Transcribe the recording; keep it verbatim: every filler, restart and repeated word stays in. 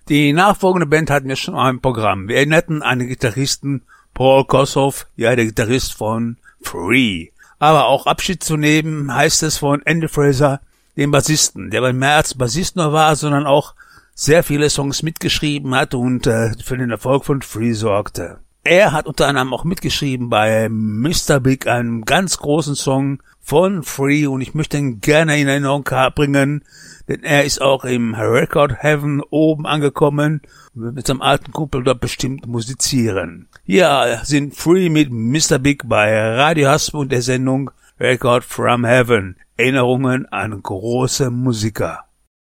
Die nachfolgende Band hatten wir schon mal im Programm. Wir erinnerten an den Gitarristen Paul Kossoff, ja, der Gitarrist von Free. Aber auch Abschied zu nehmen heißt es von Andy Fraser, dem Bassisten, der mehr als Bassist nur war, sondern auch sehr viele Songs mitgeschrieben hat und äh, für den Erfolg von Free sorgte. Er hat unter anderem auch mitgeschrieben bei Mister Big, einem ganz großen Song von Free, und ich möchte ihn gerne in Erinnerung bringen, denn er ist auch im Record Heaven oben angekommen und wird mit seinem alten Kumpel dort bestimmt musizieren. Hier sind Free mit Mister Big bei Radio Hasp und der Sendung Record from Heaven. Erinnerungen an große Musiker.